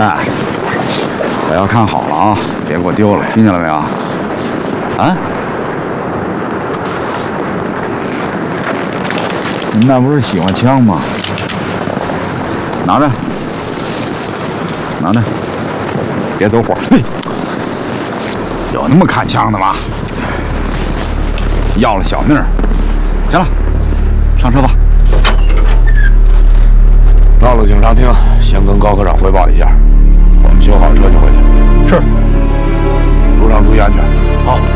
哎，我要看好了啊，别给我丢了，听见了没有？啊？你那不是喜欢枪吗？拿着，拿着，别走火。嘿，有那么看枪的吗？要了小命儿。行了，上车吧。 到了警察厅，先跟高科长汇报一下，我们修好车就回去。 是。 路上注意安全。 好。